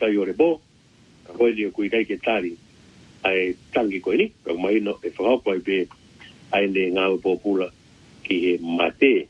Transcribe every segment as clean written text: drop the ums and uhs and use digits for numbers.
tai ore bo ka koe ni kui kai ke tari ai tangi koe ni ka mai no e whakako ai pe ai le ngau popula ki he mate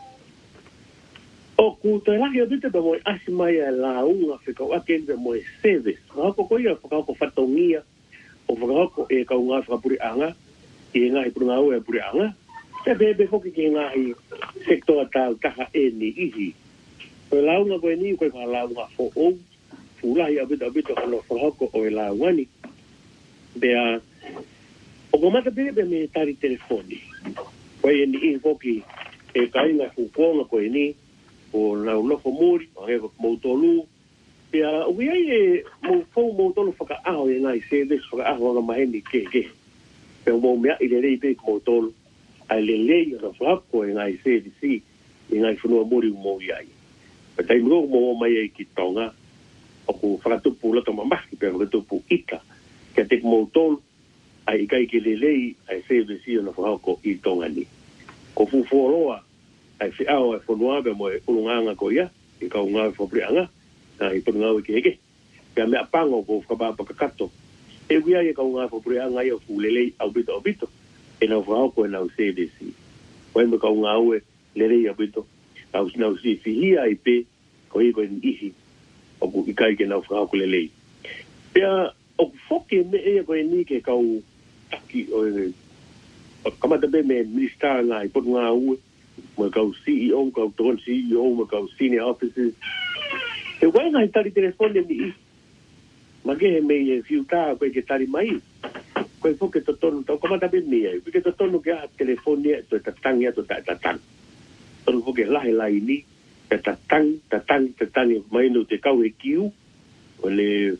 o ku te lahi o bite pa moe asi mai a la unga whikau ake nbe moe service whakako koe ia whakako whatongia o whakako e kau ngā whakapuri anga i ngā hi puru ngā ue puri anga te bebe hoki ki ngā hi sektoa tau taha e ni ihi koe launga koe ni koe ka launga fo o fulahi a bite hono whakako o e launga ni bea o ko mata bebe me tari telefoni koe e ni ihi hoki e kainga fukonga koe ni o nau lofo muri o hewa mautolu pia o ia e mo fo mautolu whaka aho e ngai service whaka aho nga maheni ke pia mo mea i le rei pe mautolu ai le lei o na whako e ngai service i ngai whanua muri mo iai pa tai mgo mo mai e ki tonga o ku whakatupu lata mamaki pia whakatupu ika kia te mautolu ai kai ki le lei ai service o na whako i tonga ni ko fufuoroa ai fi au e fonua be mo e ulunganga ko ia i ka unga fopri anga na i punu ngau ke pe me apango ko ka ba ka kato e wia i ka unga fopri anga i fu lele au bito e na vao ko na CDC ko me ka unga u lele au bito au na si fi ia i pe ko i ko ni hi o ku i kai ke na vao ko lele pe o foke me e ko ni ke ka u taki o kama te be me minister nga i punu ngau mo kau CEO, kau ton CEO, mo kau senior officers. E wai ngai tari telefone ni. Ma ke he mei e fiuta koe ke tari mai. Koe foke to tonu, tau kamata be mea. Koe to tonu ke a telefone to tatang ya to tatang. Tonu foke lahe lai ni, tatang, mai no te kau e kiu. Koe le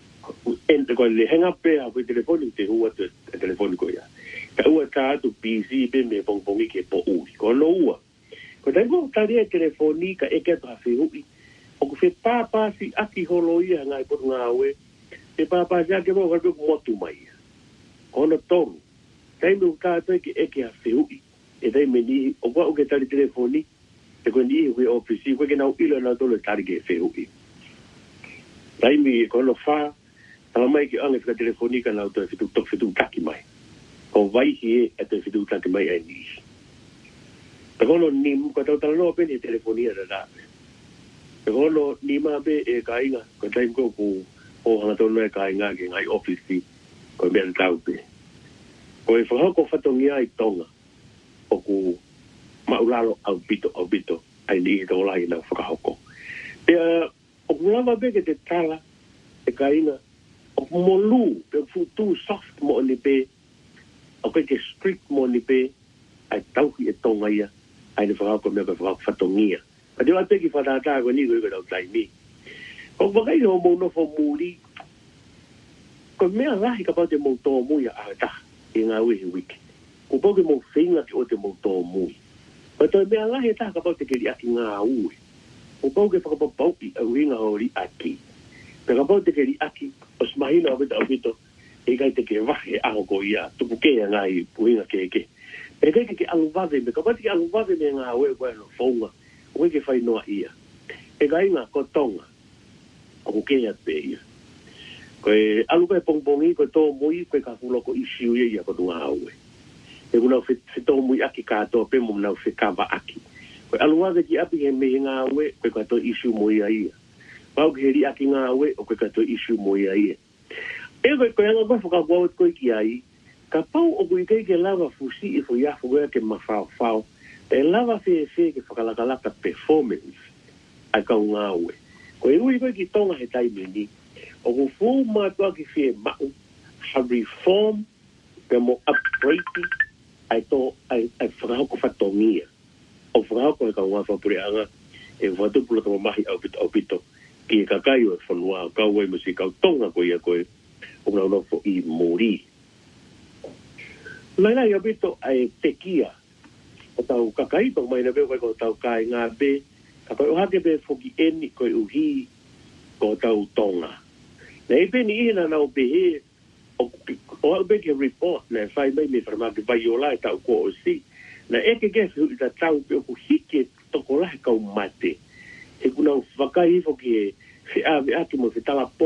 hang up pe a koe telefone te hua te telefone koe ya. Ka ua ka atu PC pe me pongpongi ke po ui. Ko no ua. Ko tai mo tari e telefoni ka eke atu hafi hui. O ku whi pāpasi aki holo ia ngai potu ngā ue. Te pāpasi ake mo karpe ku motu mai. Ko no toru. Tai mo ka atu eke hafi hui. E tai me ni, o kua uke tari telefoni. E koe ni hui ofisi. Koe ke nau ilo nau tolo tari ke hafi hui. Tai mi ko no wha. Tama mai ki ange whika telefoni ka nau to e fitu taki mai. Ko vai hi e te whitu take mai ai ni. Te kono nim, ko tau talanoa pe ni telefonia da da. Te kono nima pe e ka inga, ko taim ko o hanga tono e ka inga ki ngai ofisi, ko mea tau pe. Ko e whahoko whatongia i tonga, o ku maulalo au bito, ai ni i tō lai na whakahoko. Te o ku lava pe ke te tala, e ka inga, o ku molu, pe futu soft mo ni pe, o ke strict mo ni pe ai tauhi e tonga ia ai ne whakako mea ka whakako whatongia ka te wate ki whatata ko ni koe tau taimi ko wakai ho mou nofo muri ko mea lahi ka pau te mou tō mui a ahata i ngā wehi wiki ko pau ke mou whinga ki o te mou tō mui ko toi mea lahi ta ka pau te keri aki ngā ue ko pau ke whakapau i au hinga hori aki pe ka pau te keri aki o smahina o bito e kai te ke wahe aho ko ia, tupu kea ngai puinga keke. E kai ke aluvave me, ka pati ke aluvave me ngā ue koe no whaunga, koe ke whai noa ia. E kai ngā kotonga, o kea te ia. Koe alukai pongpongi, koe tō mui, koe ka huloko isiu ia ko tu ngā ue. E kuna whetō mui aki kātoa, pe mo mnau whekava aki. Koe aluvave ki api he mehi ngā ue, koe ka tō isiu mui a ia. Pau ke heri aki ngā ue, o koe ka tō isiu mui a ia. E koe anga koe whakawau koe ki ai, ka pau o koe ke lava fusi i fo iafu koe ke mawhau, te lava ke whakalakalaka performance ai kau ngā ue. Koe ui koe ki tonga he taimi ni, o ko fu mātua ki whie mau, ha reform, pe mo upgrade, ai whakahoko whatongia. O whakahoko e kau ngā whapurianga, e whatupula kama mahi au pito, ki e kakai o e whanua, kau wai masi kau tonga koe ia koe, o ngā nofo i mori. Lai au bito ai tekia, o tau kakai, tau mai na beo koe ko tau kai ngā be, ka koe o hake be foki eni koe uhi ko tau tonga. Na e peni ina nau behe, o au be ke report, na e whai mai me wharamaki vai o lai tau ko o si, na e ke kefu i ta tau pe o ku hike toko lahe kau mate, he kuna whakai foki fi ave atu mo fi tala